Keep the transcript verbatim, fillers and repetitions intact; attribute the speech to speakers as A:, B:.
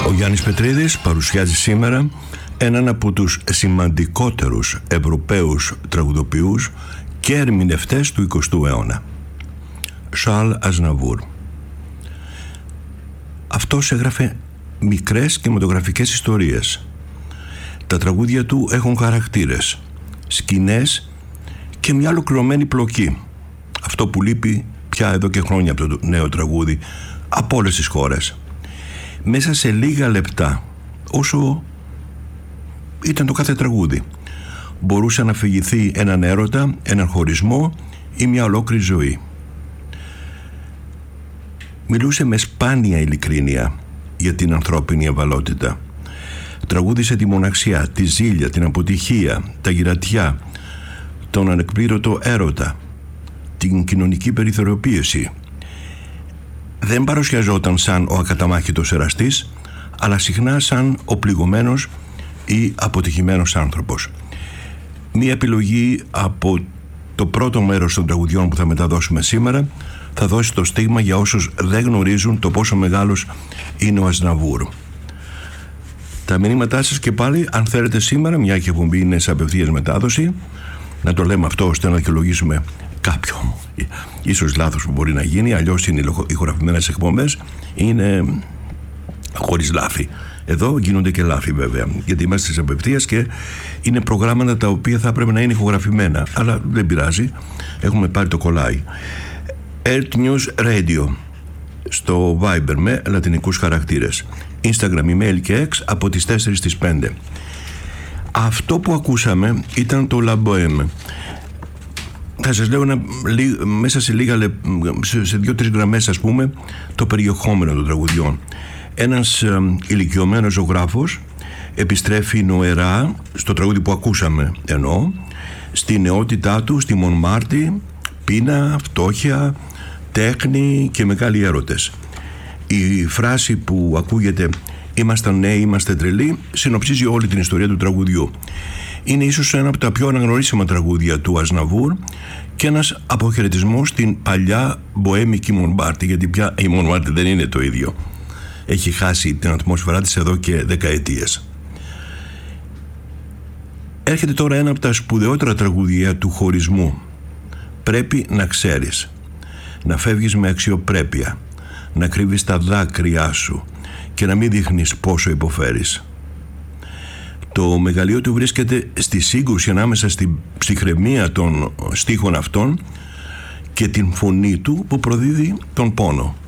A: Ο Γιάννης Πετρίδης παρουσιάζει σήμερα έναν από τους σημαντικότερους Ευρωπαίους τραγουδοποιούς και ερμηνευτές του εικοστού αιώνα, Σαρλ Αζναβούρ. Αυτός έγραφε μικρές κινηματογραφικές ιστορίες. Τα τραγούδια του έχουν χαρακτήρες, σκηνές και μια ολοκληρωμένη πλοκή. Αυτό που λείπει πια εδώ και χρόνια από το νέο τραγούδι από όλες τις χώρες. Μέσα σε λίγα λεπτά, όσο ήταν το κάθε τραγούδι, μπορούσε να αφηγηθεί έναν έρωτα, έναν χωρισμό ή μια ολόκληρη ζωή. Μιλούσε με σπάνια ειλικρίνεια για την ανθρώπινη ευαλότητα. Τραγούδισε τη μοναξιά, τη ζήλια, την αποτυχία, τα γυρατιά, τον ανεκπλήρωτο έρωτα, την κοινωνική περιθωριοποίηση. Δεν παρουσιαζόταν σαν ο ακαταμάχητος εραστής, αλλά συχνά σαν ο πληγωμένος ή αποτυχημένος άνθρωπος. Μία επιλογή από το πρώτο μέρος των τραγουδιών που θα μεταδώσουμε σήμερα θα δώσει το στίγμα για όσους δεν γνωρίζουν το πόσο μεγάλος είναι ο Αζναβούρ. Τα μηνύματά σας και πάλι, αν θέλετε σήμερα, μια και εκπομπή είναι σε απευθείας μετάδοση, να το λέμε αυτό ώστε να δικαιολογήσουμε κάποιο ίσως λάθος που μπορεί να γίνει, αλλιώς είναι ηχογραφημένες εκπομπές, είναι χωρίς λάθη. Εδώ γίνονται και λάθη βέβαια, γιατί είμαστε στις απευθείας και είναι προγράμματα τα οποία θα πρέπει να είναι ηχογραφημένα, αλλά δεν πειράζει, έχουμε πάρει το κολλάι. Earth News Radio στο Viber με λατινικούς χαρακτήρες, Instagram, email και X από τις τέσσερις στις πέντε. Αυτό που ακούσαμε ήταν το La Bohème. Θα σας λέω ένα, μέσα σε λίγα σε, σε δύο-τρεις γραμμές, ας πούμε, το περιεχόμενο των τραγουδιών. Ένας ε, ηλικιωμένος ζωγράφος επιστρέφει νοερά στο τραγούδι που ακούσαμε, εννοώ, στη νεότητά του, στη Μονμάρτη, πείνα, φτώχεια, τέχνη και μεγάλοι έρωτες. Η φράση που ακούγεται «Ήμασταν νέοι, είμαστε τρελοί» συνοψίζει όλη την ιστορία του τραγουδιού. Είναι ίσως ένα από τα πιο αναγνωρίσιμα τραγούδια του Αζναβούρ και ένας αποχαιρετισμός στην παλιά μποέμικη Μονμάρτη, γιατί πια η Μονμάρτη δεν είναι το ίδιο. Έχει χάσει την ατμόσφαιρά της εδώ και δεκαετίες. Έρχεται τώρα ένα από τα σπουδαιότερα τραγούδια του χωρισμού. Πρέπει να ξέρεις, να φεύγεις με αξιοπρέπεια, να κρύβεις τα δάκρυά σου και να μην δείχνεις πόσο υποφέρεις. Το μεγαλείο του βρίσκεται στη σύγκρουση ανάμεσα στην ψυχραιμία των στίχων αυτών και την φωνή του που προδίδει τον πόνο.